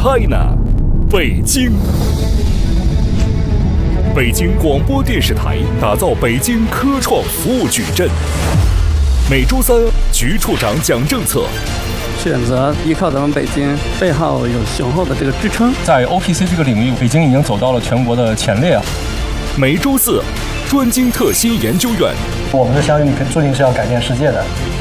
China， 北京。北京广播电视台打造北京科创服务矩阵。每周三，局处长讲政策。 选择依靠咱们北京，背后有雄厚的这个支撑。 在 OPC 这个领域，北京已经走到了全国的前列啊。 每周四，专精特新研究院。 我们的相遇注定是要改变世界的。